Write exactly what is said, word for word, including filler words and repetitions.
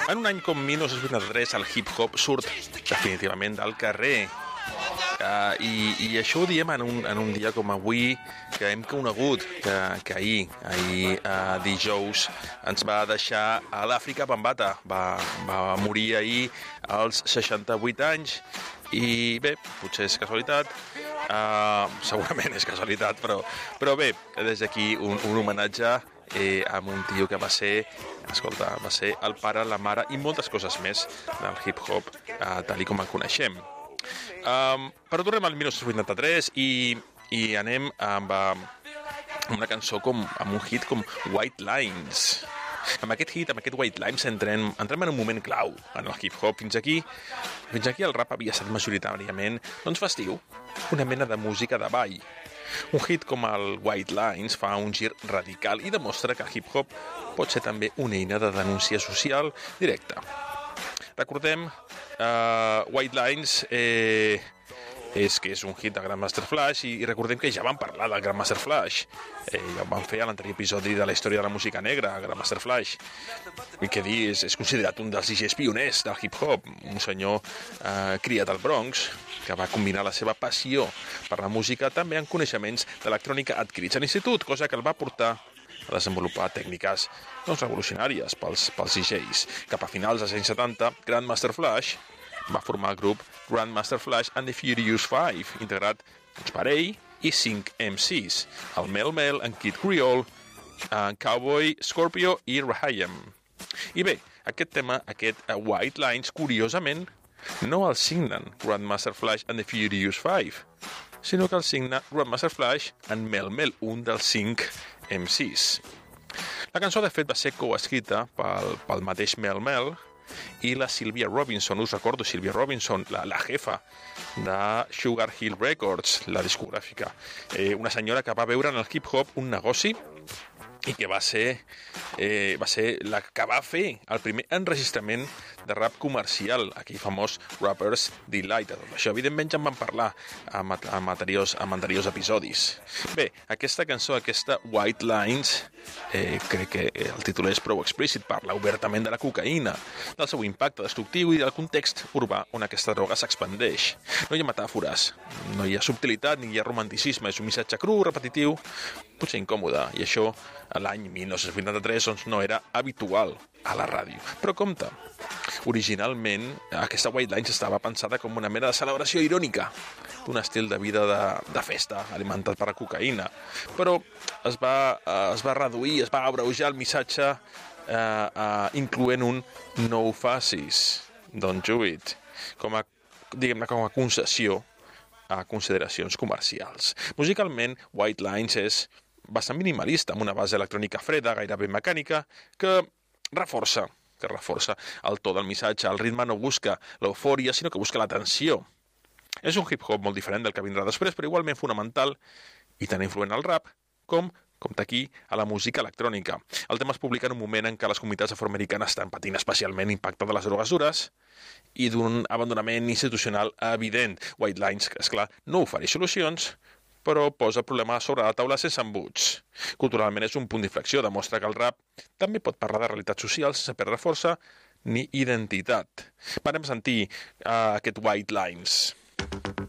En un any com mil nou-cents vuitanta-tres, el hip-hop surt definitivament del carrer. Uh, i, I això ho diem en un, en un dia com avui, que hem conegut que, que ahir, ahir uh, dijous, ens va deixar a l'Àfrica Bambaataa. Va, va morir ahir als seixanta-vuit anys. I bé, potser és casualitat, uh, segurament és casualitat, però, però bé, des d'aquí un, un homenatge eh, amb un tio que va ser, escolta, va ser el pare, la mare i moltes coses més del hip-hop, uh, tal i com el coneixem. Um, però tornem al mil nou-cents vuitanta-tres i, i anem amb, amb una cançó com, amb un hit com White Lines. Amb aquest hit, amb aquest White Lines, entrem, entrem en un moment clau en el hip-hop. Fins aquí, fins aquí el rap havia estat majoritàriament doncs festiu, una mena de música de ball. Un hit com el White Lines fa un gir radical i demostra que el hip-hop pot ser també una eina de denúncia social directa. Recordem, uh, White Lines eh, és que és un hit de Grandmaster Flash i, i recordem que ja vam parlar del Grandmaster Flash. Eh, ja ho vam fer a l'anterior episodi de la història de la música negra, Grandmaster Flash. I què dir, és, és considerat un dels D Js pioners del hip-hop, un senyor eh, criat al Bronx, que va combinar la seva passió per la música també amb coneixements d'electrònica adquirits a l'institut, cosa que el va portar a desenvolupar tècniques doncs, revolucionàries pels, pels D Js. Cap a finals dels anys setanta, Grandmaster Flash va formar el grup Grandmaster Flash and the Furious Five, integrat doncs, per ell i cinc M Cs, el Mel Mel, en Kid Creole, en Cowboy, Scorpio i Rahyam. I bé, aquest tema, aquest uh, White Lines, curiosament, no el signen Grandmaster Flash and the Furious Five, sinó que el signa Grandmaster Flash en Mel Mel, un dels cinc M Cs. La cançó, de fet, va ser coescrita pel, pel mateix Mel Mel i la Sylvia Robinson. Us recordo, Sylvia Robinson, la, la jefa de Sugar Hill Records, la discogràfica. Eh, una senyora que va veure en el hip-hop un negoci i que va ser, eh, va ser la que va fer el primer enregistrament de rap comercial, aquell famós Rapper's Delight. Això, evidentment, ja en vam parlar amb, amb, anteriors, amb anteriors episodis. Bé, aquesta cançó, aquesta White Lines, eh, crec que el títol és prou explícit, parla obertament de la cocaïna, del seu impacte destructiu i del context urbà on aquesta droga s'expandeix. No hi ha metàfores, no hi ha subtilitat ni hi ha romanticisme, és un missatge cru, repetitiu, potser incòmode, i això l'any mil nou-cents vuitanta-tres doncs, no era habitual a la ràdio. Però compte, originalment aquesta White Lines estava pensada com una mena de celebració irònica d'un estil de vida de, de festa alimentat per la cocaïna, però es va, eh, es va reduir, es va abreujar el missatge eh, eh, incloent un no ho facis, don't do it, com a, diguem-ne, com a concessió a consideracions comercials. Musicalment, White Lines és bastant minimalista, amb una base electrònica freda, gairebé mecànica, que reforça, que reforça el to del missatge. El ritme no busca l'eufòria, sinó que busca la tensió. És un hip-hop molt diferent del que vindrà després, però igualment fonamental i tan influent al rap com, com aquí, a la música electrònica. El tema es publica en un moment en què les comunitats afroamericanes estan patint especialment l'impacte de les drogues dures i d'un abandonament institucional evident. White Lines, esclar, no ofereix solucions, però posa el problema sobre la taula sense embuts. Culturalment és un punt d'inflexió, demostra que el rap també pot parlar de realitats socials sense perdre força ni identitat. Vam sentir uh, aquest White Lines.